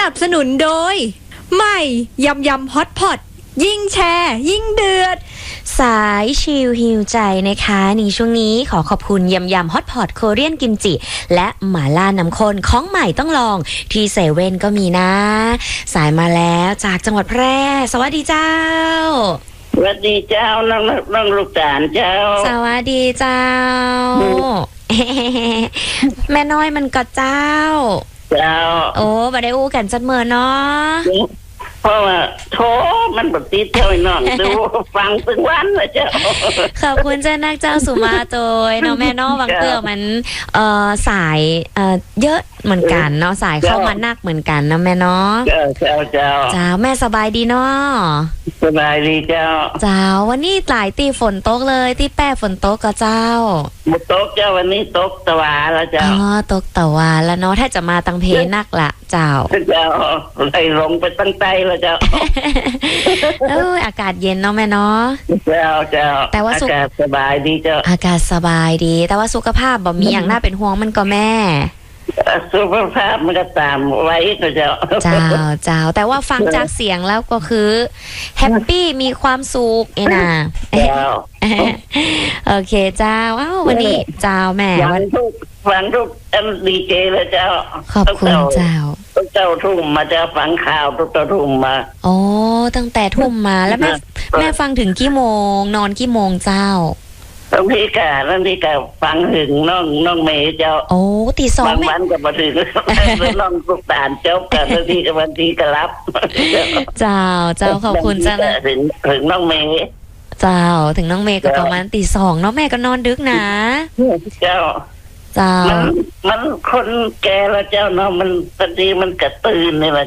นับสนุนโดยใหม่ยำยำฮอตพอตยิ่งแชร์ยิ่งเดือดสายชิลฮิวใจนะคะในช่วงนี้ขอขอบคุณยำยำฮอตพอตโคเรียนกิมจิและหม่าล่าน้ำข้นของใหม่ต้องลองที่เซเว่นก็มีนะสายมาแล้วจากจังหวัดแพร่สวัสดีเจ้าสวัสดีเจ้าน้องลูกตาลเจ้าสวัสดีเจ้า แม่น้อยมันก็เจ้าโอ้บ่ได้อู้กันจัดเมื่อเนาะเพราะว่าโถมันแบบติดเท่าน้องดูฟังถึงวันเลยเจ้าขอบคุณเจ้านักเจ้าสุมาโตยเนาะแม่น้องบางเตือมันสายเยอะเหมือนกันเนาะสายเข้ามานักเหมือนกันนะแม่เนาะเจ้าแม่สบายดีเนาะสบายดีเจ้าวันนี้หลายตีฝนตกเลยที่แป้ฝนตกก็เจ้าหมดตกเจ้าวันนี้ตกตะวันแล้วเจ้าตกตะวันแล้วเนาะถ้าจะมาตังเพนักละเจ้าเลยลงไปตั้งใจแล้วเจ้าอากาศเย็นเนาะแม่เนาะเจ้าแต่ว่าอากาศสบายดีเจ้าอากาศสบายดีแต่ว่าสุขภาพบ่มีอย่างน่าเป็นห่วงมันก็แม่สุขภาพมันก็ตามไว้ก็เจ้าแต่ว่าฟังจากเสียงแล้วก็คือแฮปปี้มีความสุขนะโอเคเจ้าวันนี้เจ้าแม่ฟังทุกดีเจเลยเจ้าขอบคุณเจ้าทุ่มมาเจ้าฟังข่าวทุกทุ่มมาตั้งแต่ทุ่มมาแล้วแม่ฟังถึงกี่โมงนอนกี่โมงเจ้าบางทีก็ฟังถึงน้องเมย์เจ้าตีสองบางวันก็มาถึงน้องลูกตาลเจ้าแต่บางทีก็รับเจ้าขอบคุณเจ้าถึงน้องเมย์เจ้าถึงน้องเมย์ก็ประมาณตีสองน้องแม่ก็นอนดึกนะเจ้ามันคนแก่แล้วเจ้าเนาะมันบางทีมันกระตื่นนี่แหละ